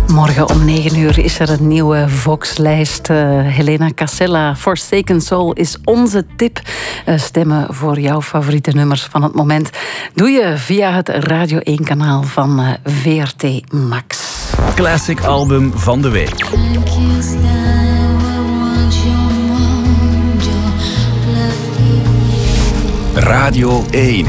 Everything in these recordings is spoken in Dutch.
Morgen om 9 uur is er een nieuwe Vox-lijst. Helena Casella, Forsaken Soul is onze tip. Stemmen voor jouw favoriete nummers van het moment doe je via het Radio 1-kanaal van VRT Max. Classic album van de week. Radio 1.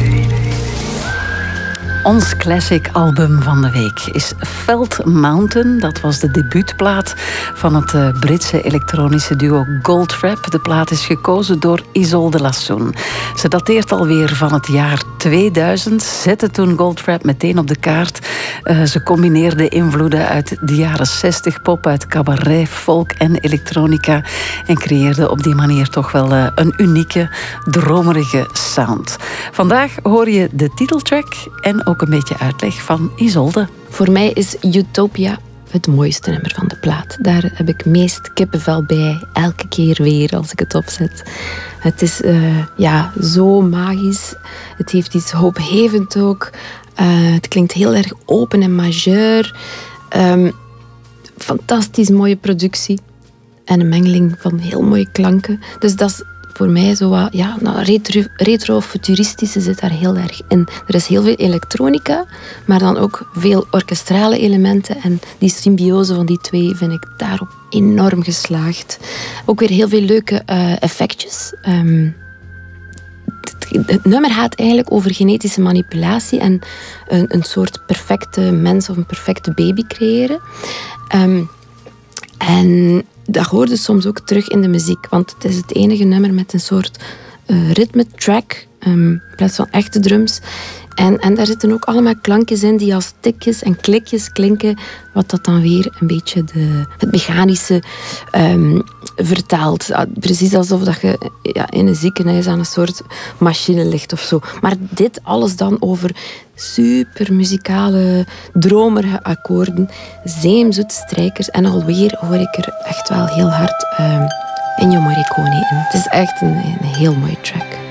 Ons classic album van de week is Felt Mountain. Dat was de debuutplaat van het Britse elektronische duo Goldfrapp. De plaat is gekozen door Isolde Lassoen. Ze dateert alweer van het jaar 2000. Zette toen Goldfrapp meteen op de kaart. Ze combineerde invloeden uit de jaren 60 pop, uit cabaret, folk en elektronica. En creëerde op die manier toch wel een unieke, dromerige sound. Vandaag hoor je de titeltrack en ook een beetje uitleg van Isolde. Voor mij is Utopia het mooiste nummer van de plaat. Daar heb ik meest kippenvel bij, elke keer weer als ik het opzet. Het is zo magisch. Het heeft iets hoopgevend ook. Het klinkt heel erg open en majeur. Fantastisch mooie productie. En een mengeling van heel mooie klanken. Dus dat is voor mij zo wat, retro-futuristische zit daar heel erg in. Er is heel veel elektronica, maar dan ook veel orkestrale elementen. En die symbiose van die twee vind ik daarop enorm geslaagd. Ook weer heel veel leuke effectjes. Het nummer gaat eigenlijk over genetische manipulatie en een soort perfecte mens of een perfecte baby creëren. En dat hoorde soms ook terug in de muziek, want het is het enige nummer met een soort ritme-track in plaats van echte drums. En daar zitten ook allemaal klankjes in die als tikjes en klikjes klinken, wat dat dan weer een beetje het mechanische vertaalt. Precies alsof dat je in een ziekenhuis aan een soort machine ligt of zo. Maar dit alles dan over super muzikale, dromerige akkoorden, zeemzoete strijkers. En alweer hoor ik er echt wel heel hard Ennio Morricone in. Het is echt een heel mooie track.